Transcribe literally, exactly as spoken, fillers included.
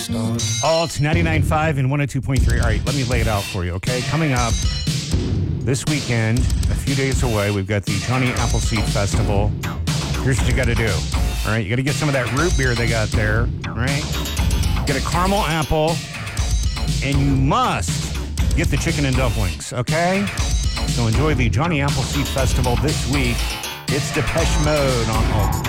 Alt ninety-nine point five and one oh two point three. All right, let me lay it out for you, okay? Coming up this weekend, a few days away, we've got the Johnny Appleseed Festival. Here's what you got to do, all right? You got to get some of that root beer they got there, all right? Get a caramel apple, and you must get the chicken and dumplings, okay? So enjoy the Johnny Appleseed Festival this week. It's Depeche Mode on Alt.